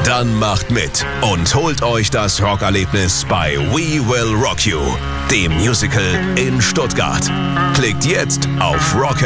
Dann macht mit und holt euch das Rockerlebnis bei We Will Rock You, dem Musical in Stuttgart. Klickt jetzt auf